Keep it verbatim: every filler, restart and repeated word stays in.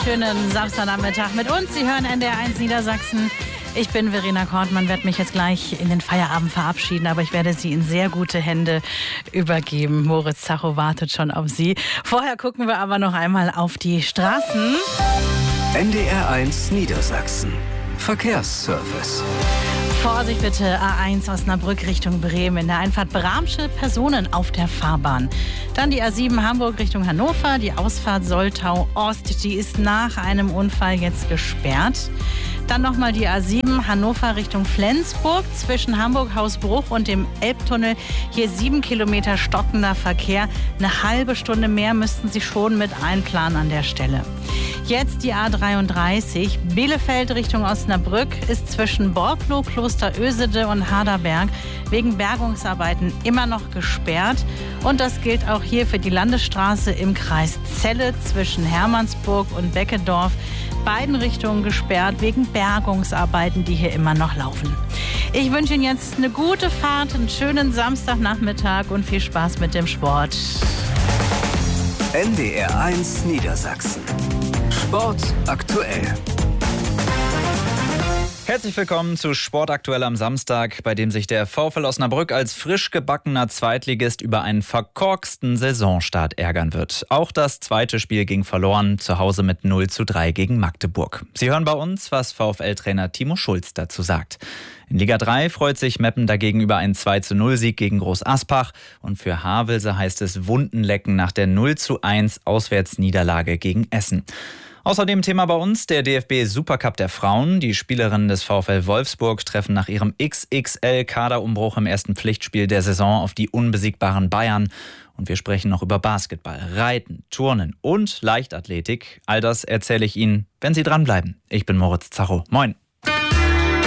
schönen Samstagnachmittag mit uns. Sie hören N D R eins Niedersachsen. Ich bin Verena Kortmann, werde mich jetzt gleich in den Feierabend verabschieden, aber ich werde Sie in sehr gute Hände übergeben. Moritz Zacho wartet schon auf Sie. Vorher gucken wir aber noch einmal auf die Straßen. N D R eins Niedersachsen. Verkehrsservice. Vorsicht bitte, A eins Osnabrück Richtung Bremen. In der Einfahrt Bramsche Personen auf der Fahrbahn. Dann die A sieben Hamburg Richtung Hannover. Die Ausfahrt Soltau Ost, die ist nach einem Unfall jetzt gesperrt. Dann nochmal die A sieben Hannover Richtung Flensburg zwischen Hamburg-Hausbruch und dem Elbtunnel. Hier sieben Kilometer stockender Verkehr. Eine halbe Stunde mehr müssten Sie schon mit einplanen an der Stelle. Jetzt die A dreiunddreißig Bielefeld Richtung Osnabrück ist zwischen Borklow, Klosterösede und Harderberg wegen Bergungsarbeiten immer noch gesperrt. Und das gilt auch hier für die Landesstraße im Kreis Celle zwischen Hermannsburg und Beckedorf. Beiden Richtungen gesperrt wegen Bergungsarbeiten, die hier immer noch laufen. Ich wünsche Ihnen jetzt eine gute Fahrt, einen schönen Samstagnachmittag und viel Spaß mit dem Sport. N D R eins Niedersachsen. Sport aktuell. Herzlich willkommen zu Sport aktuell am Samstag, bei dem sich der VfL Osnabrück als frisch gebackener Zweitligist über einen verkorksten Saisonstart ärgern wird. Auch das zweite Spiel ging verloren, zu Hause mit null zu drei gegen Magdeburg. Sie hören bei uns, was VfL-Trainer Timo Schulz dazu sagt. In Liga drei freut sich Meppen dagegen über einen zwei zu null Sieg gegen Groß Aspach. Und für Havelse heißt es Wunden lecken nach der null zu eins Auswärtsniederlage gegen Essen. Außerdem Thema bei uns der D F B-Supercup der Frauen. Die Spielerinnen des VfL Wolfsburg treffen nach ihrem X X L-Kaderumbruch im ersten Pflichtspiel der Saison auf die unbesiegbaren Bayern. Und wir sprechen noch über Basketball, Reiten, Turnen und Leichtathletik. All das erzähle ich Ihnen, wenn Sie dranbleiben. Ich bin Moritz Zacho. Moin.